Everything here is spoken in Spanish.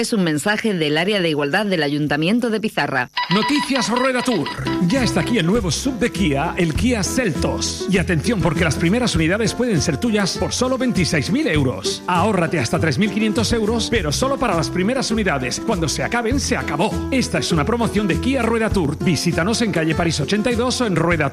es un mensaje del área de igualdad del Ayuntamiento de Pizarra. Noticias Rueda Tour. Ya está aquí el nuevo sub de Kia, el Kia Seltos. Y atención, porque las primeras unidades pueden ser tuyas por solo 26.000 euros. Ahórrate hasta 3.500 euros, pero solo para las primeras unidades. Cuando se acaben, se acabó. Esta es una promoción de Kia Rueda Tour. Visítanos en calle París 82 o en ruedatour.